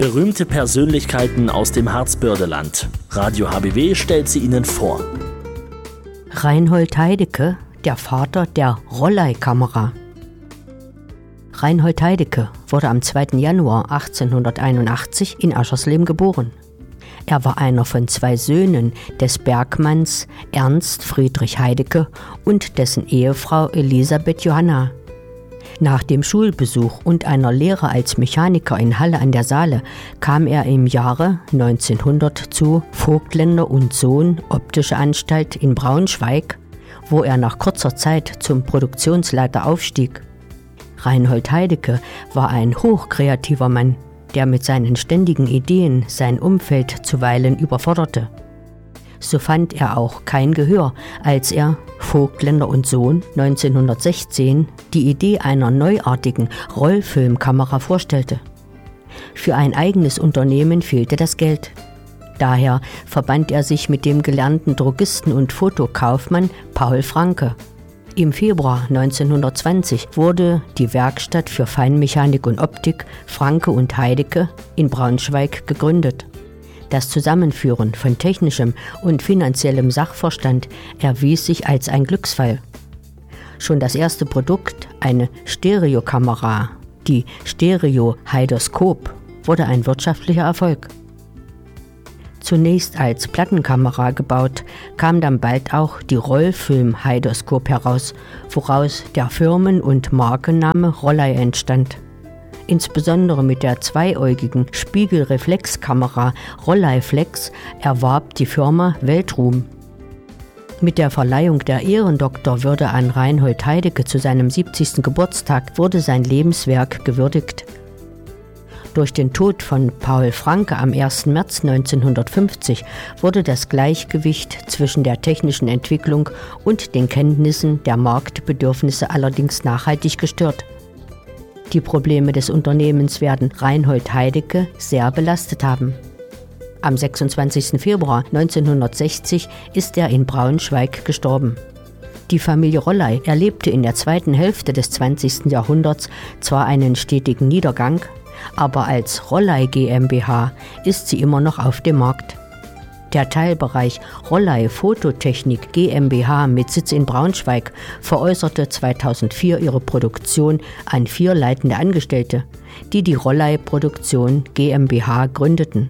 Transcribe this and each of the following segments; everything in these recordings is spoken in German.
Berühmte Persönlichkeiten aus dem Harzbördeland. Radio HBW stellt sie Ihnen vor. Reinhold Heidecke, der Vater der Rolleikamera. Reinhold Heidecke wurde am 2. Januar 1881 in Aschersleben geboren. Er war einer von 2 Söhnen des Bergmanns Ernst Friedrich Heidecke und dessen Ehefrau Elisabeth Johanna. Nach dem Schulbesuch und einer Lehre als Mechaniker in Halle an der Saale kam er im Jahre 1900 zu Vogtländer und Sohn Optische Anstalt in Braunschweig, wo er nach kurzer Zeit zum Produktionsleiter aufstieg. Reinhold Heidecke war ein hochkreativer Mann, der mit seinen ständigen Ideen sein Umfeld zuweilen überforderte. So fand er auch kein Gehör, als er, Vogtländer und Sohn, 1916 die Idee einer neuartigen Rollfilmkamera vorstellte. Für ein eigenes Unternehmen fehlte das Geld. Daher verband er sich mit dem gelernten Drogisten und Fotokaufmann Paul Franke. Im Februar 1920 wurde die Werkstatt für Feinmechanik und Optik Franke und Heidecke in Braunschweig gegründet. Das Zusammenführen von technischem und finanziellem Sachverstand erwies sich als ein Glücksfall. Schon das erste Produkt, eine Stereokamera, die Stereo-Heidoskop, wurde ein wirtschaftlicher Erfolg. Zunächst als Plattenkamera gebaut, kam dann bald auch die Rollfilm-Heidoskop heraus, woraus der Firmen- und Markenname Rollei entstand. Insbesondere mit der zweiäugigen Spiegelreflexkamera Rolleiflex erwarb die Firma Weltruhm. Mit der Verleihung der Ehrendoktorwürde an Reinhold Heidecke zu seinem 70. Geburtstag wurde sein Lebenswerk gewürdigt. Durch den Tod von Paul Franke am 1. März 1950 wurde das Gleichgewicht zwischen der technischen Entwicklung und den Kenntnissen der Marktbedürfnisse allerdings nachhaltig gestört. Die Probleme des Unternehmens werden Reinhold Heidecke sehr belastet haben. Am 26. Februar 1960 ist er in Braunschweig gestorben. Die Familie Rollei erlebte in der zweiten Hälfte des 20. Jahrhunderts zwar einen stetigen Niedergang, aber als Rollei GmbH ist sie immer noch auf dem Markt. Der Teilbereich Rollei Fototechnik GmbH mit Sitz in Braunschweig veräußerte 2004 ihre Produktion an 4 leitende Angestellte, die die Rollei Produktion GmbH gründeten.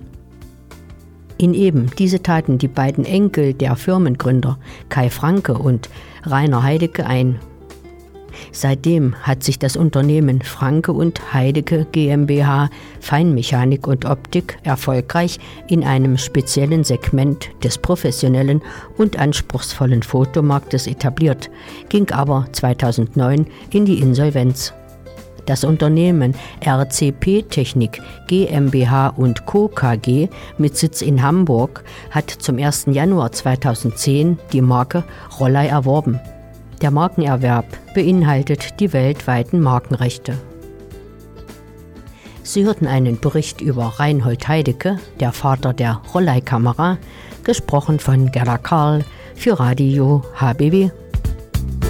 In eben diese taten die beiden Enkel der Firmengründer, Kai Franke und Rainer Heidecke, ein. Seitdem hat sich das Unternehmen Franke und Heidecke GmbH Feinmechanik und Optik erfolgreich in einem speziellen Segment des professionellen und anspruchsvollen Fotomarktes etabliert, ging aber 2009 in die Insolvenz. Das Unternehmen RCP Technik GmbH und Co. KG mit Sitz in Hamburg hat zum 1. Januar 2010 die Marke Rollei erworben. Der Markenerwerb beinhaltet die weltweiten Markenrechte. Sie hörten einen Bericht über Reinhold Heidecke, der Vater der Rolleikamera, gesprochen von Gerda Karl für Radio HBW.